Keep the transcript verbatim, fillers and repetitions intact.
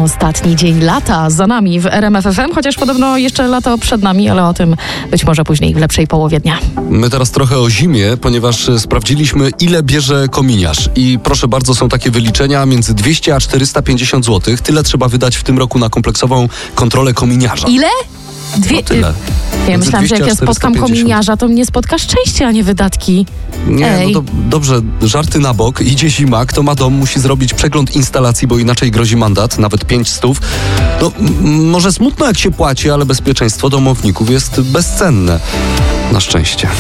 Ostatni dzień lata za nami w R M F F M, chociaż podobno jeszcze lato przed nami, ale o tym być może później w lepszej połowie dnia. My teraz trochę o zimie, ponieważ sprawdziliśmy, ile bierze kominiarz. I proszę bardzo, są takie wyliczenia między dwieście a czterysta pięćdziesiąt złotych. Tyle trzeba wydać w tym roku na kompleksową kontrolę kominiarza. Ile? Dwie... No tyle. Ja myślałam, że jak ja spotkam kominiarza, to mnie spotka szczęście, a nie wydatki. Nie, Ej. no to dobrze, żarty na bok. Idzie zima, kto ma dom, musi zrobić przegląd instalacji, bo inaczej grozi mandat, nawet pięć stów. No, m- może smutno jak się płaci, ale bezpieczeństwo domowników jest bezcenne. Na szczęście.